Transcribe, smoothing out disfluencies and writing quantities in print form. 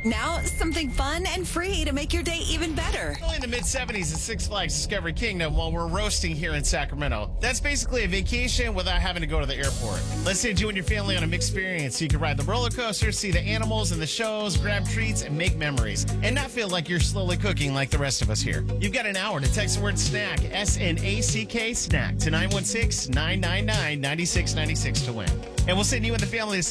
Now, something fun and free to make your day even better. Only in the mid-70s at Six Flags Discovery Kingdom while we're roasting here in Sacramento. That's basically a vacation without having to go to the airport. Let's send you and your family on an experience so you can ride the roller coaster, see the animals and the shows, grab treats, and make memories. And not feel like you're slowly cooking like the rest of us here. You've got an hour to text the word SNACK, SNACK, SNACK, to 916-999-9696 to win. And we'll send you and the family to